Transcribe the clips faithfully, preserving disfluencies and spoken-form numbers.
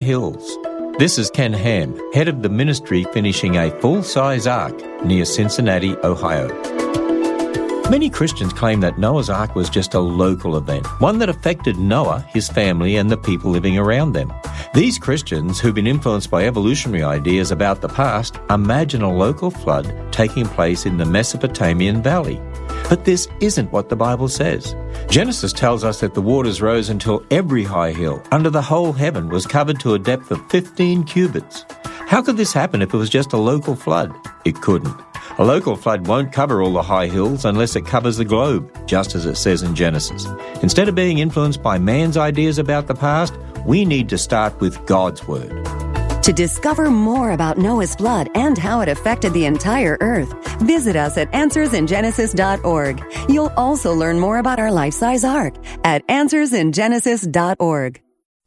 hills. This is Ken Ham, head of the ministry finishing a full-size ark near Cincinnati, Ohio. Many Christians claim that Noah's Ark was just a local event, one that affected Noah, his family, and the people living around them. These Christians, who've been influenced by evolutionary ideas about the past, imagine a local flood taking place in the Mesopotamian valley. But this isn't what the Bible says. Genesis tells us that the waters rose until every high hill under the whole heaven was covered to a depth of fifteen cubits. How could this happen if it was just a local flood? It couldn't. A local flood won't cover all the high hills unless it covers the globe, just as it says in Genesis. Instead of being influenced by man's ideas about the past, we need to start with God's Word. To discover more about Noah's flood and how it affected the entire earth, visit us at answers in genesis dot org. You'll also learn more about our life-size ark at answers in genesis dot org.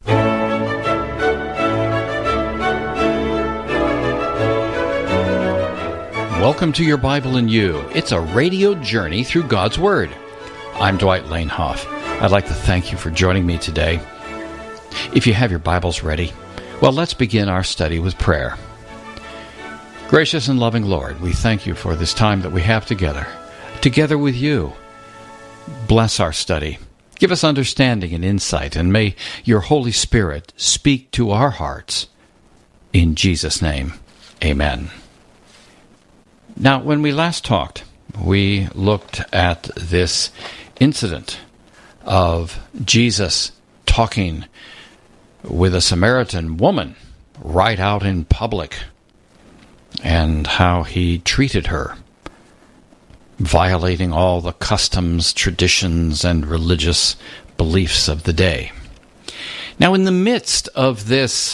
Welcome to Your Bible in You. It's a radio journey through God's Word. I'm Dwight Lanehoff. I'd like to thank you for joining me today. If you have your Bibles ready, well, let's begin our study with prayer. Gracious and loving Lord, we thank you for this time that we have together, together with you. Bless our study. Give us understanding and insight, and may your Holy Spirit speak to our hearts. In Jesus' name, amen. Now, when we last talked, we looked at this incident of Jesus talking with a Samaritan woman right out in public and how he treated her, violating all the customs, traditions, and religious beliefs of the day. Now, in the midst of this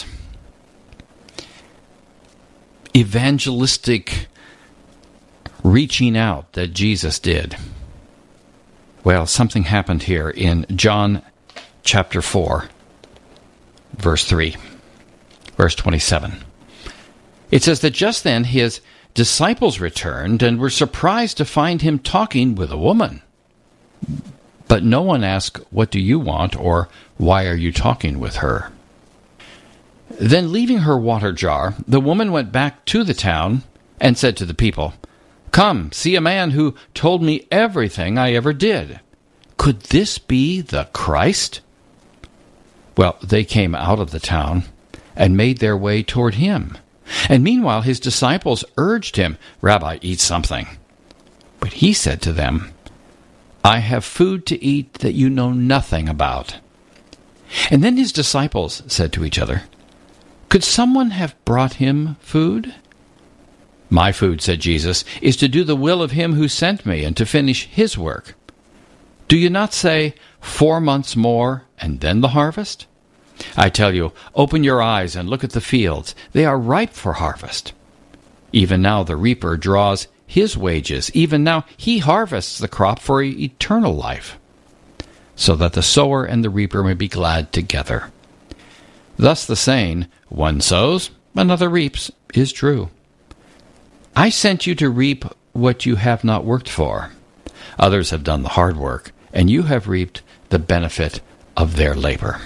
evangelistic reaching out that Jesus did, well, something happened here in John chapter four, verse three, verse twenty-seven. It says that just then his disciples returned and were surprised to find him talking with a woman. But no one asked, "What do you want?" or "Why are you talking with her?" Then, leaving her water jar, the woman went back to the town and said to the people, "Come, see a man who told me everything I ever did. Could this be the Christ?" Well, they came out of the town and made their way toward him. And meanwhile his disciples urged him, "Rabbi, eat something." But he said to them, "I have food to eat that you know nothing about." And then his disciples said to each other, "Could someone have brought him food?" "My food," said Jesus, "is to do the will of him who sent me and to finish his work. Do you not say, 'Four months more, and then the harvest'? I tell you, open your eyes and look at the fields. They are ripe for harvest. Even now the reaper draws his wages. Even now he harvests the crop for eternal life, so that the sower and the reaper may be glad together. Thus the saying, 'One sows, another reaps,' is true. I sent you to reap what you have not worked for. Others have done the hard work, and you have reaped the benefit of their labor."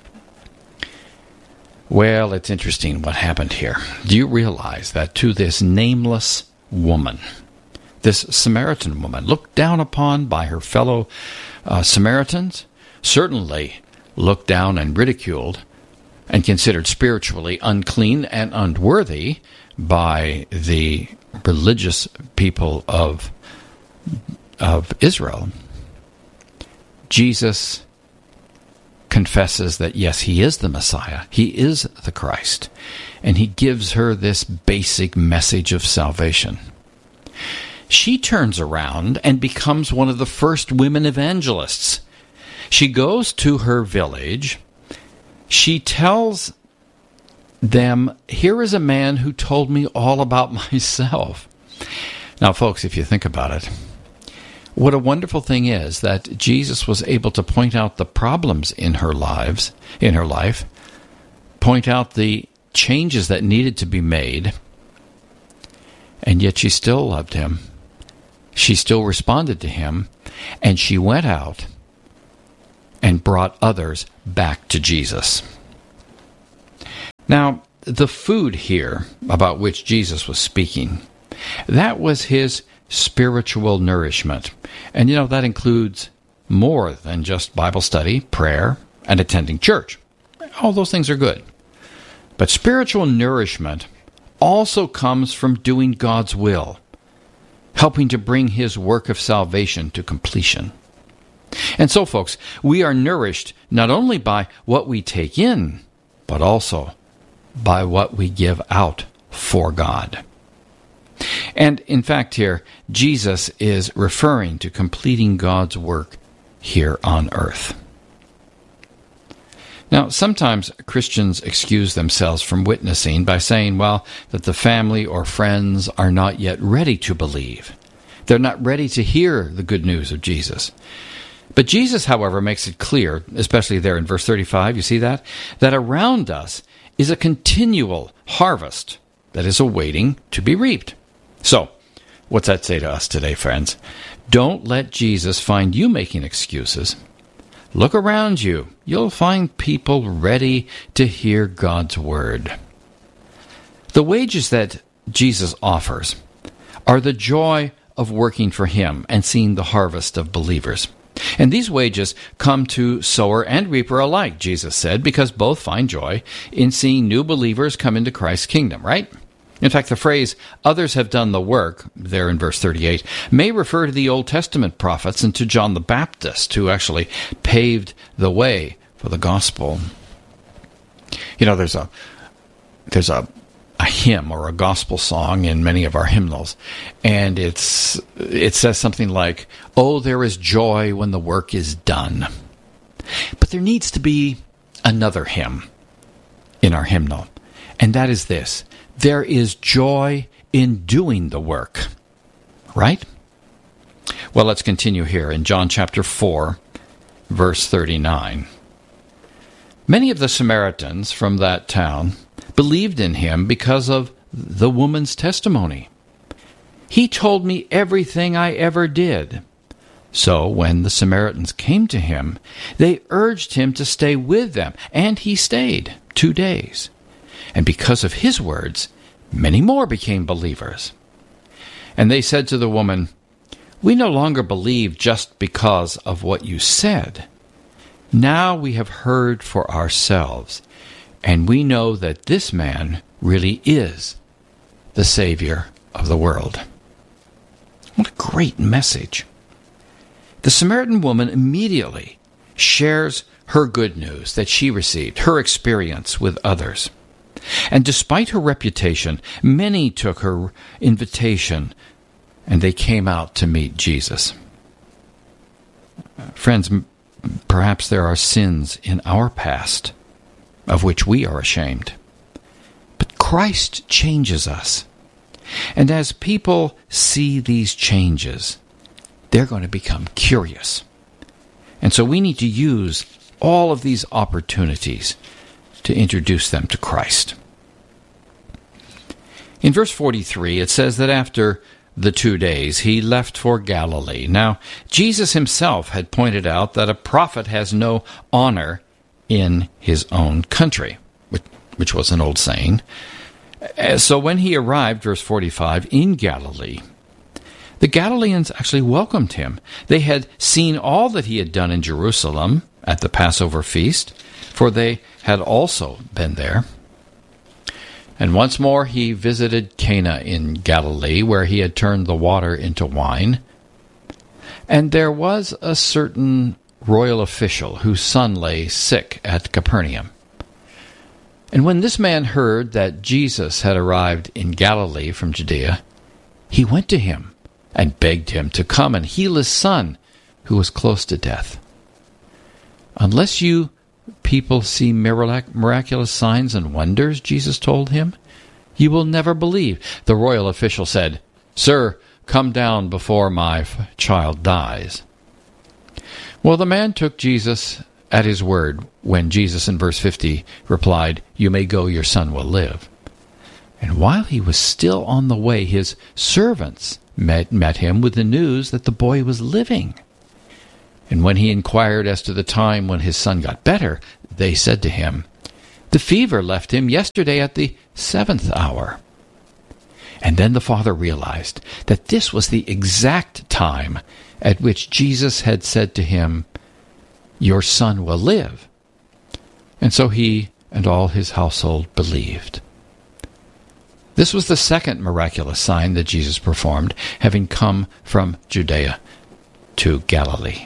Well, it's interesting what happened here. Do you realize that to this nameless woman, this Samaritan woman, looked down upon by her fellow uh, Samaritans, certainly looked down and ridiculed, and considered spiritually unclean and unworthy by the religious people of of Israel, Jesus confesses that, yes, he is the Messiah, he is the Christ, and he gives her this basic message of salvation. She turns around and becomes one of the first women evangelists. She goes to her village. She tells them, "Here is a man who told me all about myself." Now, folks, if you think about it, what a wonderful thing is that Jesus was able to point out the problems in her lives, in her life, point out the changes that needed to be made, and yet she still loved him. She still responded to him, and she went out and brought others back to Jesus. Now, the food here about which Jesus was speaking, that was his spiritual nourishment. And you know, that includes more than just Bible study, prayer, and attending church. All those things are good. But spiritual nourishment also comes from doing God's will, helping to bring his work of salvation to completion. And so, folks, we are nourished not only by what we take in, but also by what we give out for God. And in fact here, Jesus is referring to completing God's work here on earth. Now, sometimes Christians excuse themselves from witnessing by saying, well, that the family or friends are not yet ready to believe. They're not ready to hear the good news of Jesus. But Jesus, however, makes it clear, especially there in verse thirty-five, you see that? That around us is a continual harvest that is awaiting to be reaped. So, what's that say to us today, friends? Don't let Jesus find you making excuses. Look around you. You'll find people ready to hear God's word. The wages that Jesus offers are the joy of working for him and seeing the harvest of believers. And these wages come to sower and reaper alike, Jesus said, because both find joy in seeing new believers come into Christ's kingdom, right? In fact, the phrase, others have done the work, there in verse thirty-eight, may refer to the Old Testament prophets and to John the Baptist, who actually paved the way for the gospel. You know, there's a there's a, a hymn or a gospel song in many of our hymnals, and it's it says something like, "Oh, there is joy when the work is done." But there needs to be another hymn in our hymnal, and that is this: there is joy in doing the work. Right? Well, let's continue here in John chapter four, verse thirty-nine. Many of the Samaritans from that town believed in him because of the woman's testimony. He told me everything I ever did. So when the Samaritans came to him, they urged him to stay with them, and he stayed two days. And because of his words, many more became believers. And they said to the woman, "We no longer believe just because of what you said. Now we have heard for ourselves, and we know that this man really is the Savior of the world." What a great message. The Samaritan woman immediately shares her good news that she received, her experience with others. And despite her reputation, many took her invitation and they came out to meet Jesus. Friends, perhaps there are sins in our past of which we are ashamed. But Christ changes us. And as people see these changes, they're going to become curious. And so we need to use all of these opportunities to introduce them to Christ. In verse forty-three, it says that after the two days, he left for Galilee. Now, Jesus himself had pointed out that a prophet has no honor in his own country, which, which was an old saying. So when he arrived, verse forty-five, in Galilee, the Galileans actually welcomed him. They had seen all that he had done in Jerusalem at the Passover feast, for they had also been there. And once more he visited Cana in Galilee, where he had turned the water into wine. And there was a certain royal official whose son lay sick at Capernaum. And when this man heard that Jesus had arrived in Galilee from Judea, he went to him and begged him to come and heal his son, who was close to death. Unless you people see mirac- miraculous signs and wonders, Jesus told him, you will never believe. The royal official said, "Sir, come down before my f- child dies." Well, the man took Jesus at his word when Jesus, in verse fifty, replied, "You may go, your son will live." And while he was still on the way, his servants met, met him with the news that the boy was living. And when he inquired as to the time when his son got better, they said to him, The fever left him yesterday at the seventh hour. And then the father realized that this was the exact time at which Jesus had said to him, "Your son will live." And so he and all his household believed. This was the second miraculous sign that Jesus performed, having come from Judea to Galilee.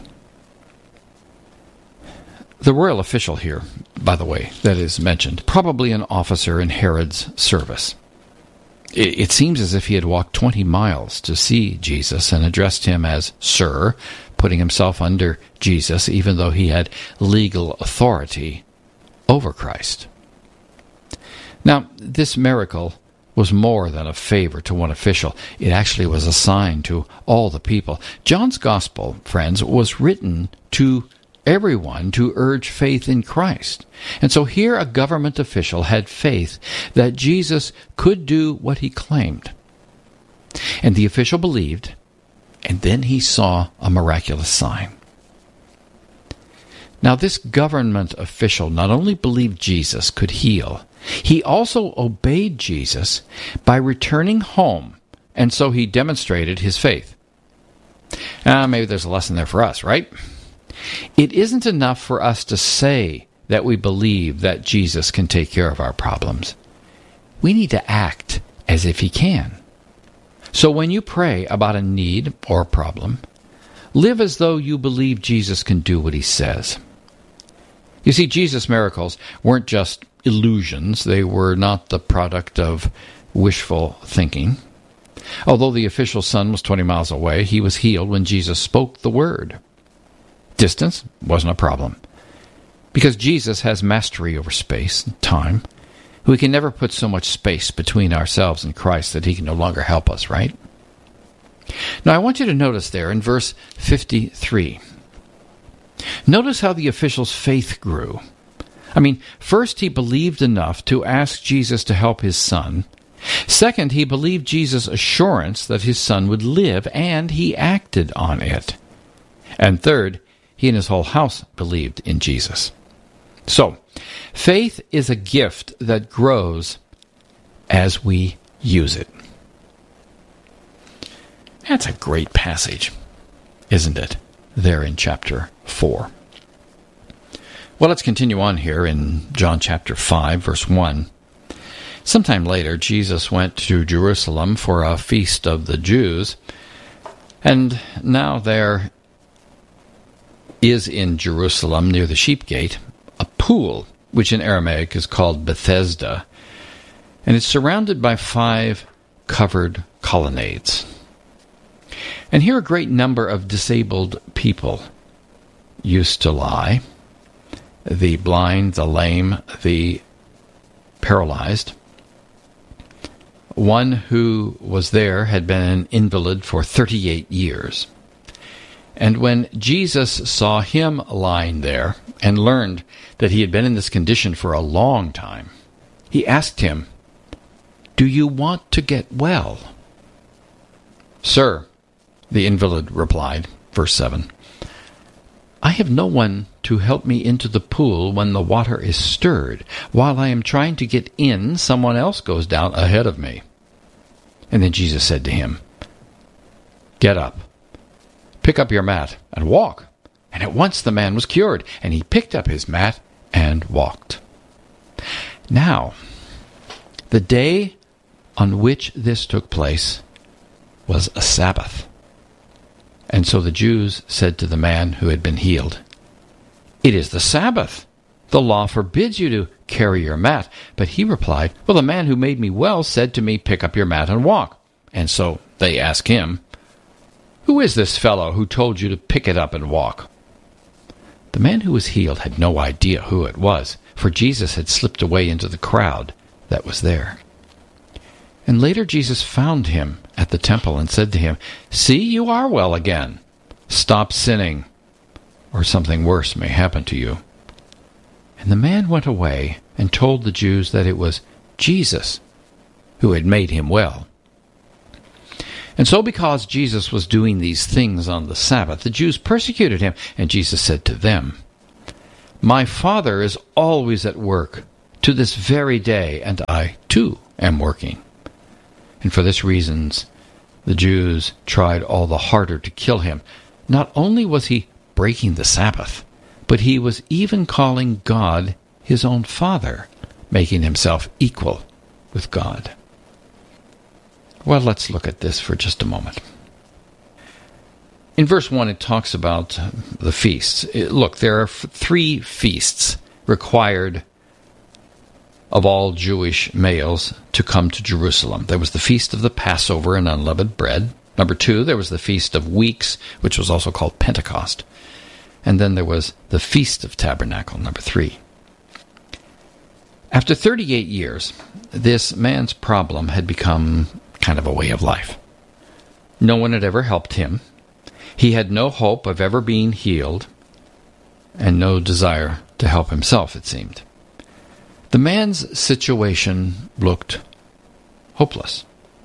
The royal official here, by the way, that is mentioned, probably an officer in Herod's service. It, it seems as if he had walked twenty miles to see Jesus and addressed him as Sir, putting himself under Jesus, even though he had legal authority over Christ. Now, this miracle was more than a favor to one official. It actually was a sign to all the people. John's gospel, friends, was written to everyone to urge faith in Christ. And so here a government official had faith that Jesus could do what he claimed. And the official believed, and then he saw a miraculous sign. Now this government official not only believed Jesus could heal, he also obeyed Jesus by returning home, and so he demonstrated his faith. Ah, maybe there's a lesson there for us, right? It isn't enough for us to say that we believe that Jesus can take care of our problems. We need to act as if he can. So when you pray about a need or problem, live as though you believe Jesus can do what he says. You see, Jesus' miracles weren't just illusions. They were not the product of wishful thinking. Although the official's son was twenty miles away, he was healed when Jesus spoke the word. Distance wasn't a problem. Because Jesus has mastery over space and time, we can never put so much space between ourselves and Christ that he can no longer help us, right? Now I want you to notice there in verse fifty-three. Notice how the official's faith grew. I mean, first he believed enough to ask Jesus to help his son. Second, he believed Jesus' assurance that his son would live, and he acted on it. And third, he and his whole house believed in Jesus. So, faith is a gift that grows as we use it. That's a great passage, isn't it? There in chapter four. Well, let's continue on here in John chapter five, verse one. Sometime later, Jesus went to Jerusalem for a feast of the Jews, and now there is in Jerusalem, near the sheep gate, a pool, which in Aramaic is called Bethesda, and it's surrounded by five covered colonnades. And here a great number of disabled people used to lie: the blind, the lame, the paralyzed. One who was there had been an invalid for thirty-eight years. And when Jesus saw him lying there and learned that he had been in this condition for a long time, he asked him, "Do you want to get well?" "Sir," the invalid replied, verse seven, "I have no one to help me into the pool when the water is stirred. While I am trying to get in, someone else goes down ahead of me." And then Jesus said to him, "Get up, pick up your mat, and walk." And at once the man was cured, and he picked up his mat and walked. Now, the day on which this took place was a Sabbath. And so the Jews said to the man who had been healed, "It is the Sabbath. The law forbids you to carry your mat." But he replied, "Well, the man who made me well said to me, 'Pick up your mat and walk.'" And so they asked him, "Who is this fellow who told you to pick it up and walk?" The man who was healed had no idea who it was, for Jesus had slipped away into the crowd that was there. And later Jesus found him at the temple and said to him, "See, you are well again. Stop sinning, or something worse may happen to you." And the man went away and told the Jews that it was Jesus who had made him well. And so because Jesus was doing these things on the Sabbath, the Jews persecuted him. And Jesus said to them, "My Father is always at work to this very day, and I too am working. And for this reasons, the Jews tried all the harder to kill him. Not only was he breaking the Sabbath, but he was even calling God his own Father, making himself equal with God. Well, let's look at this for just a moment. In verse one, it talks about the feasts. Look, there are f- three feasts required of all Jewish males to come to Jerusalem. There was the Feast of the Passover and Unleavened Bread. Number two, there was the Feast of Weeks, which was also called Pentecost. And then there was the Feast of Tabernacle, number three. After thirty-eight years, this man's problem had become kind of a way of life. No one had ever helped him. He had no hope of ever being healed, and no desire to help himself, it seemed. The man's situation looked hopeless.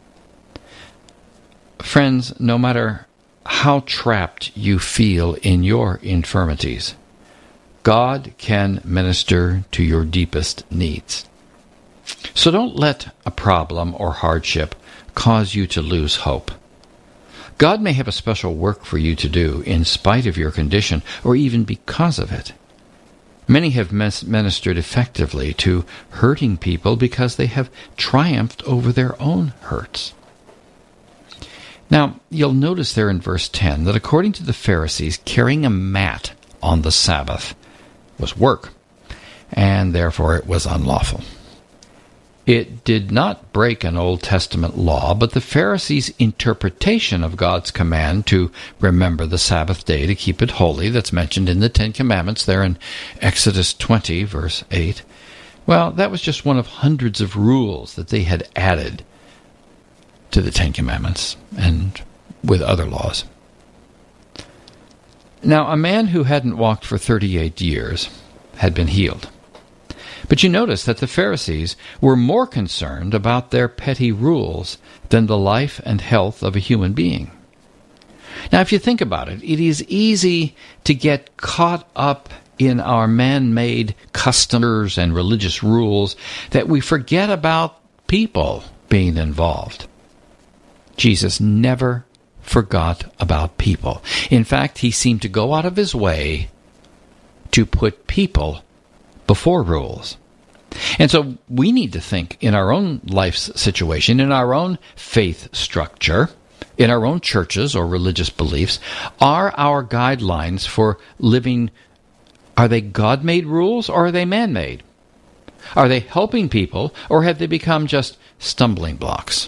Friends, no matter how trapped you feel in your infirmities, God can minister to your deepest needs. So don't let a problem or hardship cause you to lose hope. God may have a special work for you to do in spite of your condition, or even because of it. Many have ministered effectively to hurting people because they have triumphed over their own hurts. Now, you'll notice there in verse ten that according to the Pharisees, carrying a mat on the Sabbath was work, and therefore it was unlawful. It did not break an Old Testament law, but the Pharisees' interpretation of God's command to remember the Sabbath day to keep it holy, that's mentioned in the Ten Commandments there in Exodus twenty, verse eight, well, that was just one of hundreds of rules that they had added to the Ten Commandments and with other laws. Now, a man who hadn't walked for thirty-eight years had been healed. But you notice that the Pharisees were more concerned about their petty rules than the life and health of a human being. Now, if you think about it, it is easy to get caught up in our man-made customs and religious rules that we forget about people being involved. Jesus never forgot about people. In fact, he seemed to go out of his way to put people before rules. And so we need to think in our own life's situation, in our own faith structure, in our own churches or religious beliefs, are our guidelines for living, are they God-made rules or are they man-made? Are they helping people or have they become just stumbling blocks?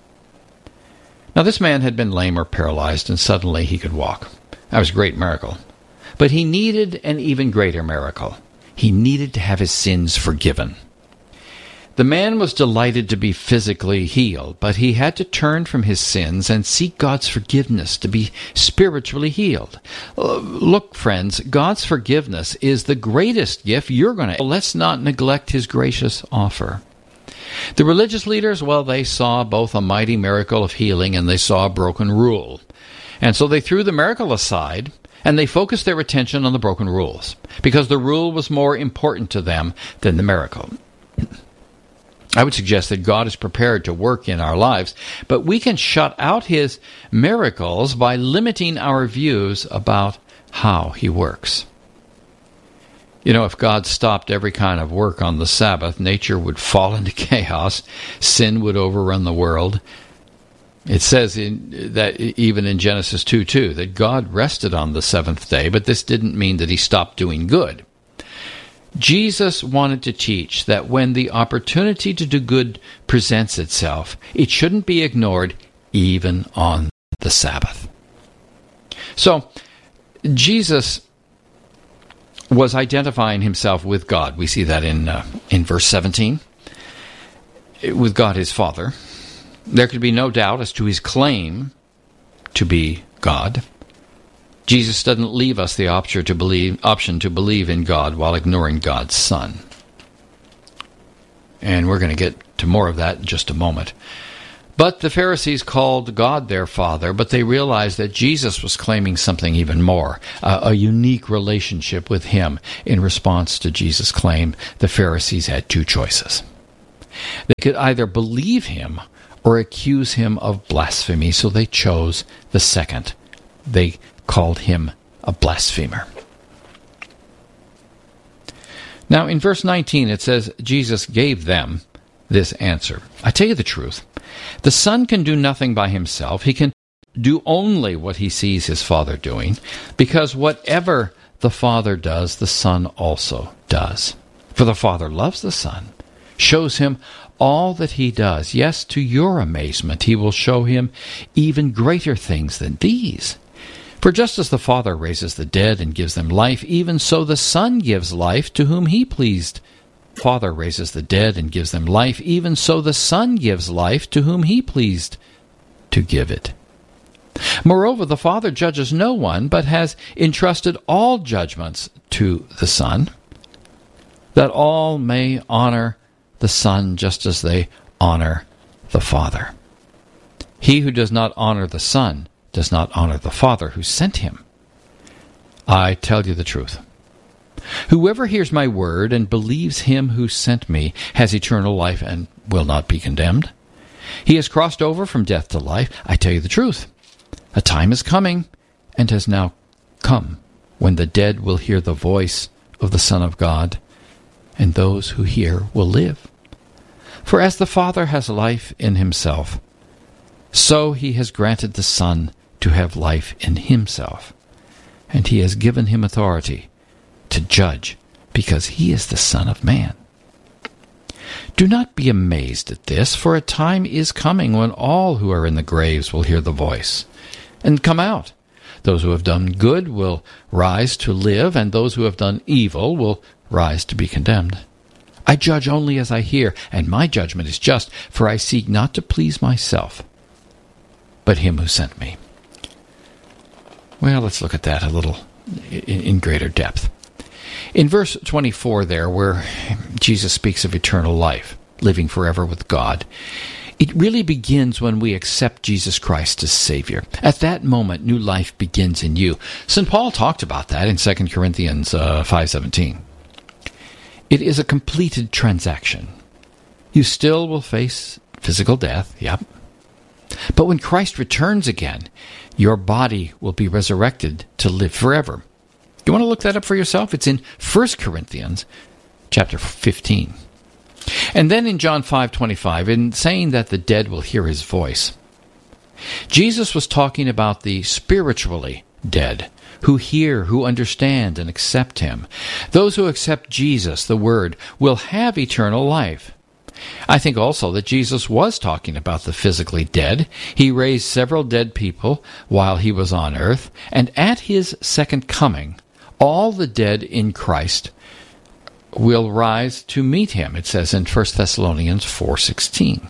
Now this man had been lame or paralyzed and suddenly he could walk. That was a great miracle. But he needed an even greater miracle. He needed to have his sins forgiven. The man was delighted to be physically healed, but he had to turn from his sins and seek God's forgiveness to be spiritually healed. Look, friends, God's forgiveness is the greatest gift you're going to... Let's not neglect his gracious offer. The religious leaders, well, they saw both a mighty miracle of healing and they saw a broken rule. And so they threw the miracle aside and they focused their attention on the broken rules because the rule was more important to them than the miracle. I would suggest that God is prepared to work in our lives, but we can shut out his miracles by limiting our views about how he works. You know, if God stopped every kind of work on the Sabbath, nature would fall into chaos, sin would overrun the world. It says in, that even in Genesis two two that God rested on the seventh day, but this didn't mean that he stopped doing good. Jesus wanted to teach that when the opportunity to do good presents itself, it shouldn't be ignored even on the Sabbath. So, Jesus was identifying himself with God. We see that in uh, in verse seventeen, with God his Father. There could be no doubt as to his claim to be God. Jesus doesn't leave us the option to believe, option to believe in God while ignoring God's Son. And we're going to get to more of that in just a moment. But the Pharisees called God their Father, but they realized that Jesus was claiming something even more, uh, a unique relationship with him. In response to Jesus' claim, the Pharisees had two choices. They could either believe him or accuse him of blasphemy, so they chose the second. They called him a blasphemer. Now, in verse nineteen, it says, Jesus gave them this answer. I tell you the truth. The Son can do nothing by himself. He can do only what he sees his Father doing, because whatever the Father does, the Son also does. For the Father loves the Son, shows him all that he does. Yes, to your amazement, he will show him even greater things than these. For just as the Father raises the dead and gives them life, even so the Son gives life to whom he pleased. Father raises the dead and gives them life, even so the Son gives life to whom he pleased to give it. Moreover, the Father judges no one, but has entrusted all judgments to the Son, that all may honor the Son just as they honor the Father. He who does not honor the Son does not honor the Father who sent him. I tell you the truth. Whoever hears my word and believes him who sent me has eternal life and will not be condemned. He has crossed over from death to life. I tell you the truth. A time is coming, and has now come, when the dead will hear the voice of the Son of God, and those who hear will live. For as the Father has life in himself, so he has granted the Son to have life in himself, and he has given him authority to judge, because he is the Son of Man. Do not be amazed at this, for a time is coming when all who are in the graves will hear the voice and come out. Those who have done good will rise to live, and those who have done evil will rise to be condemned. I judge only as I hear, and my judgment is just, for I seek not to please myself, but him who sent me. Well, let's look at that a little in, in greater depth. In verse twenty-four there, where Jesus speaks of eternal life, living forever with God, it really begins when we accept Jesus Christ as Savior. At that moment, new life begins in you. Saint Paul talked about that in Second Corinthians uh, five seventeen. It is a completed transaction. You still will face physical death, yep. But when Christ returns again, your body will be resurrected to live forever. You want to look that up for yourself? It's in First Corinthians chapter fifteen. And then in John five twenty-five, in saying that the dead will hear his voice, Jesus was talking about the spiritually dead, who hear, who understand, and accept him. Those who accept Jesus, the Word, will have eternal life. I think also that Jesus was talking about the physically dead. He raised several dead people while he was on earth, and at his second coming, all the dead in Christ will rise to meet him, it says in First Thessalonians four sixteen.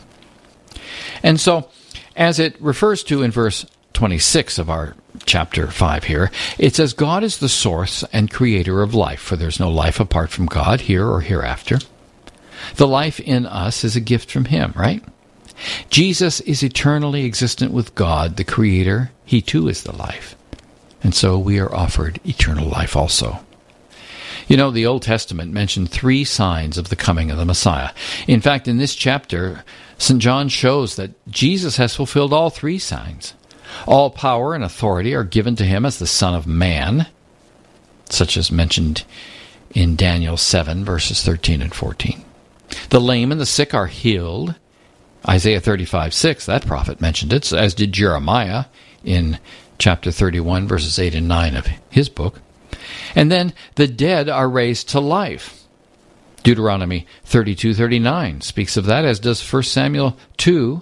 And so, as it refers to in verse twenty-six of our chapter five here, it says, God is the source and creator of life, for there's no life apart from God, here or hereafter. The life in us is a gift from him, right? Jesus is eternally existent with God, the creator. He too is the life. And so we are offered eternal life also. You know, the Old Testament mentioned three signs of the coming of the Messiah. In fact, in this chapter, Saint John shows that Jesus has fulfilled all three signs. All power and authority are given to him as the Son of Man, such as mentioned in Daniel seven, verses thirteen and fourteen. The lame and the sick are healed. Isaiah thirty-five six, that prophet mentioned it, as did Jeremiah in chapter thirty-one, verses eight and nine of his book. And then the dead are raised to life. Deuteronomy thirty-two thirty-nine speaks of that, as does First Samuel two,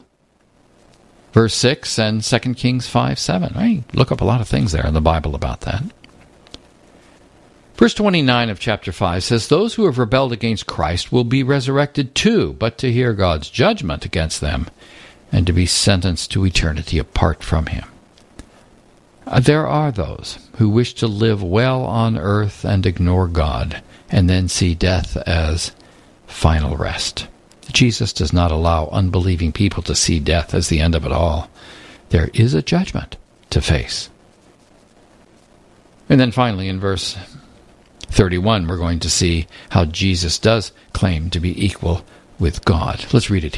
verse six, and Second Kings five seven. Right? Look up a lot of things there in the Bible about that. Verse twenty-nine of chapter five says, those who have rebelled against Christ will be resurrected too, but to hear God's judgment against them and to be sentenced to eternity apart from him. There are those who wish to live well on earth and ignore God, and then see death as final rest. Jesus does not allow unbelieving people to see death as the end of it all. There is a judgment to face. And then finally, in verse thirty-one, we're going to see how Jesus does claim to be equal with God. Let's read it